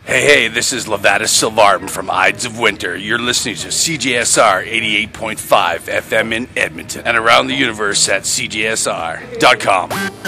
Hey, this is Levatus Silvarm from Ides of Winter. You're listening to CJSR 88.5 FM in Edmonton and around the universe at CJSR.com.